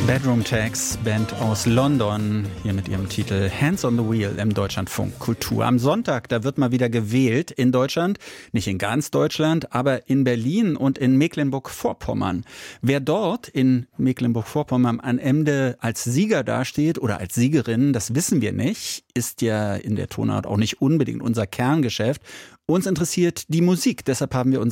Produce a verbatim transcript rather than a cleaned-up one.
Bedroom Tags, Band aus London, hier mit ihrem Titel Hands on the Wheel im Deutschlandfunk Kultur. Am Sonntag, da wird mal wieder gewählt in Deutschland, nicht in ganz Deutschland, aber in Berlin und in Mecklenburg-Vorpommern. Wer dort in Mecklenburg-Vorpommern am Ende als Sieger dasteht oder als Siegerin, das wissen wir nicht, ist ja in der Tonart auch nicht unbedingt unser Kerngeschäft. Uns interessiert die Musik, deshalb haben wir uns